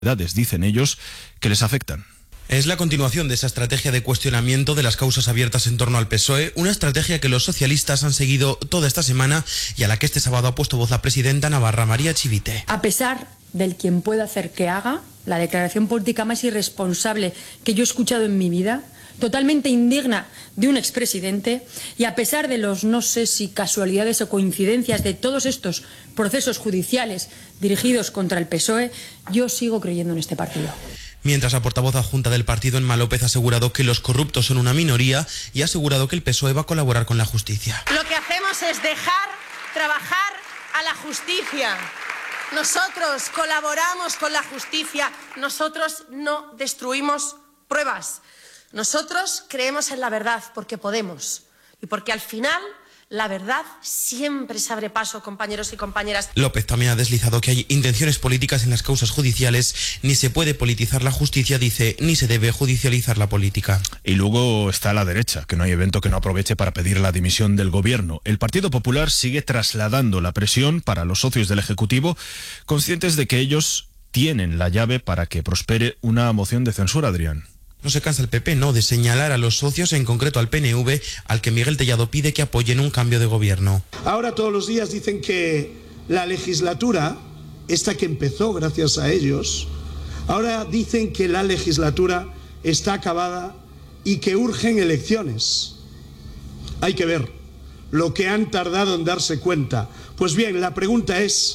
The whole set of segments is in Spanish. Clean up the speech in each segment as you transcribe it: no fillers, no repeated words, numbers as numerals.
dicen ellos, que les afectan. Es la continuación de esa estrategia de cuestionamiento de las causas abiertas en torno al PSOE, una estrategia que los socialistas han seguido toda esta semana y a la que este sábado ha puesto voz la presidenta navarra María Chivite. A pesar del quien pueda hacer que haga, la declaración política más irresponsable que yo he escuchado en mi vida, totalmente indigna de un expresidente, y a pesar de los no sé si casualidades o coincidencias de todos estos procesos judiciales dirigidos contra el PSOE, yo sigo creyendo en este partido. Mientras la portavoz adjunta del partido, Emma López, ha asegurado que los corruptos son una minoría y ha asegurado que el PSOE va a colaborar con la justicia. Lo que hacemos es dejar trabajar a la justicia. Nosotros colaboramos con la justicia, nosotros no destruimos pruebas. Nosotros creemos en la verdad porque podemos y porque al final la verdad siempre se abre paso, compañeros y compañeras. López también ha deslizado que hay intenciones políticas en las causas judiciales. Ni se puede politizar la justicia, dice, ni se debe judicializar la política. Y luego está la derecha, que no hay evento que no aproveche para pedir la dimisión del gobierno. El Partido Popular sigue trasladando la presión para los socios del Ejecutivo, conscientes de que ellos tienen la llave para que prospere una moción de censura, Adrián. No se cansa el PP, no, de señalar a los socios, en concreto al PNV, al que Miguel Tellado pide que apoyen un cambio de gobierno. Ahora todos los días dicen que la legislatura, esta que empezó gracias a ellos, ahora dicen que la legislatura está acabada y que urgen elecciones. Hay que ver lo que han tardado en darse cuenta. Pues bien, la pregunta es,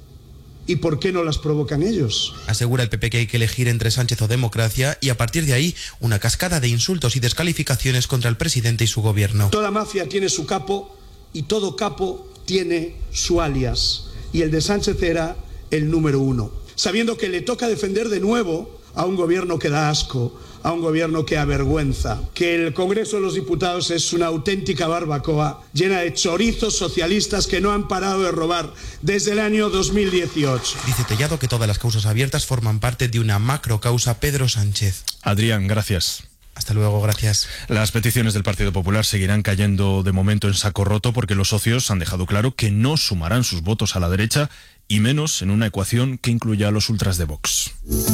¿y por qué no las provocan ellos? Asegura el PP que hay que elegir entre Sánchez o democracia y a partir de ahí una cascada de insultos y descalificaciones contra el presidente y su gobierno. Toda mafia tiene su capo y todo capo tiene su alias. Y el de Sánchez era el número 1. Sabiendo que le toca defender de nuevo a un gobierno que da asco, a un gobierno que avergüenza, que el Congreso de los Diputados es una auténtica barbacoa llena de chorizos socialistas que no han parado de robar desde el año 2018. Dice Tellado que todas las causas abiertas forman parte de una macrocausa Pedro Sánchez. Adrián, gracias. Hasta luego, gracias. Las peticiones del Partido Popular seguirán cayendo de momento en saco roto porque los socios han dejado claro que no sumarán sus votos a la derecha y menos en una ecuación que incluya a los ultras de Vox.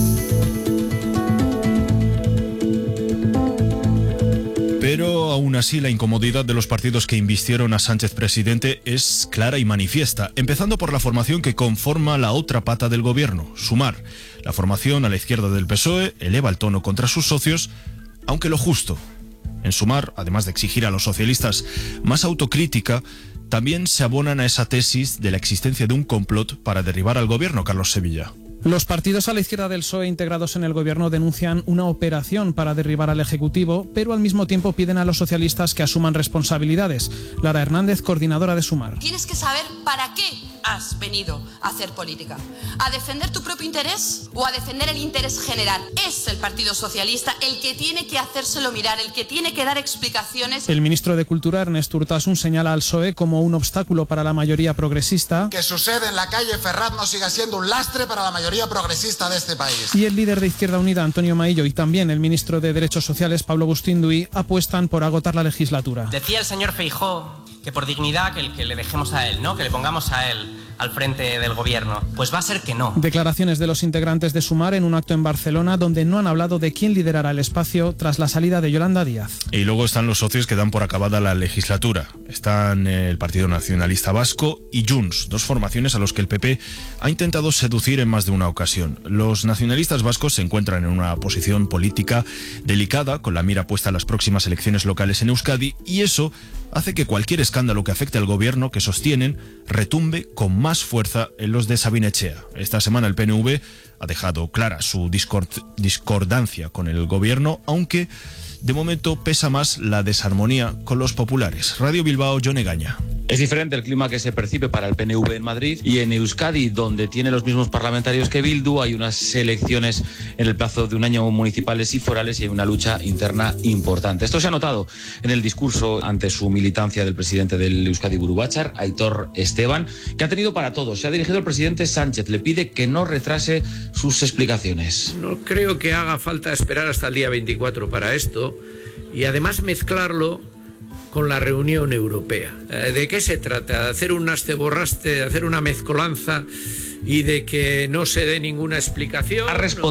Pero aún así la incomodidad de los partidos que invistieron a Sánchez presidente es clara y manifiesta, empezando por la formación que conforma la otra pata del gobierno, Sumar. La formación a la izquierda del PSOE eleva el tono contra sus socios, aunque lo justo. En Sumar, además de exigir a los socialistas más autocrítica, también se abonan a esa tesis de la existencia de un complot para derribar al gobierno, Carlos Sevilla. Los partidos a la izquierda del PSOE integrados en el gobierno denuncian una operación para derribar al Ejecutivo, pero al mismo tiempo piden a los socialistas que asuman responsabilidades. Lara Hernández, coordinadora de Sumar. Tienes que saber para qué has venido a hacer política. ¿A defender tu propio interés o a defender el interés general? Es el Partido Socialista el que tiene que hacérselo mirar, el que tiene que dar explicaciones. El ministro de Cultura, Ernest Urtasun, señala al PSOE como un obstáculo para la mayoría progresista. Que su sede en la calle Ferraz no siga siendo un lastre para la mayoría progresista de este país. Y el líder de Izquierda Unida, Antonio Maillo, y también el ministro de Derechos Sociales, Pablo Agustín-Duy, apuestan por agotar la legislatura. Decía el señor Feijóo que por dignidad que le dejemos a él, ¿no? Que le pongamos a él al frente del gobierno. Pues va a ser que no. Declaraciones de los integrantes de Sumar en un acto en Barcelona donde no han hablado de quién liderará el espacio tras la salida de Yolanda Díaz. Y luego están los socios que dan por acabada la legislatura. Están el Partido Nacionalista Vasco y Junts, dos formaciones a los que el PP ha intentado seducir en más de una ocasión. Los nacionalistas vascos se encuentran en una posición política delicada, con la mira puesta a las próximas elecciones locales en Euskadi, y eso hace que cualquier escándalo que afecte al gobierno que sostienen retumbe con más fuerza en los de Sabin Etxea. Esta semana el PNV ha dejado clara su discordancia con el gobierno, aunque de momento pesa más la desarmonía con los populares. Radio Bilbao, Jon Egaña. Es diferente el clima que se percibe para el PNV en Madrid y en Euskadi, donde tiene los mismos parlamentarios que Bildu. Hay unas elecciones en el plazo de un año municipales y forales y hay una lucha interna importante. Esto se ha notado en el discurso ante su militancia del presidente del Euskadi Buru Batzar, Aitor Esteban, que ha tenido para todos. Se ha dirigido al presidente Sánchez, le pide que no retrase sus explicaciones. No creo que haga falta esperar hasta el día 24 para esto y además mezclarlo con la reunión europea. ¿De qué se trata? ¿De hacer un asteborraste, de hacer una mezcolanza y de que no se dé ninguna explicación.